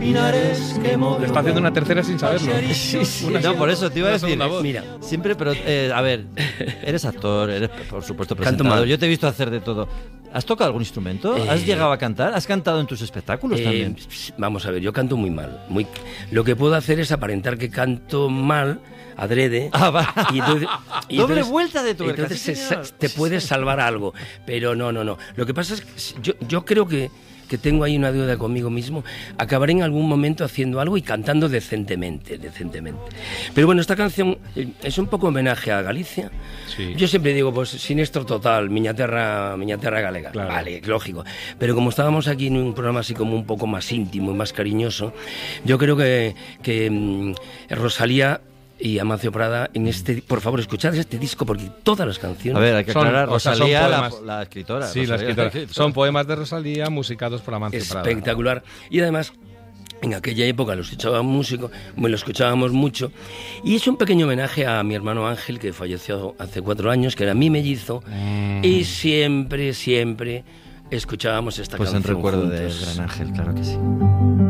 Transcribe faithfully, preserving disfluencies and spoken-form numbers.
pinares que movió. Está haciendo una tercera sin saberlo. Sí, sí. Una- No, por eso te iba a una decir. segunda voz. Mira, siempre, pero eh, a ver, eres actor, eres por supuesto presentador. mal. Yo te he visto hacer de todo. ¿Has tocado algún instrumento? Eh, ¿Has llegado a cantar? ¿Has cantado en tus espectáculos Eh, también? Vamos a ver, yo canto muy mal. Muy... Lo que puedo hacer es aparentar que canto mal, adrede. Ah, va. Y entonces, y Doble entonces- vuelta de tuerca, Entonces sí, se- señor. te puedes salvar algo. Pero no, no, no. Lo que pasa es que yo, yo creo que, que tengo ahí una deuda conmigo mismo. Acabaré en algún momento haciendo algo y cantando decentemente, decentemente. Pero bueno, esta canción eh, es un poco homenaje a Galicia. Sí. Yo siempre digo, pues, sinestro total, miña terra, miña terra galega. Claro. Vale, lógico. Pero como estábamos aquí en un programa así como un poco más íntimo y más cariñoso, yo creo que, que mm, Rosalía y Amancio Prada en este, por favor, escuchad este disco porque todas las canciones A ver, hay que Son- aclarar, o sea, son Rosalía, la, poemas. la escritora. Sí, la Rosalía, escritora. Son poemas de Rosalía musicados por Amancio Prada. espectacular. Y además, en aquella época lo escuchaba músico, bueno, lo escuchábamos mucho. Y es un pequeño homenaje a mi hermano Ángel, que falleció hace cuatro años, que era mi mellizo. Mm. Y siempre, siempre escuchábamos esta Pues en canción recuerdo del juntos. Gran Ángel, claro que sí.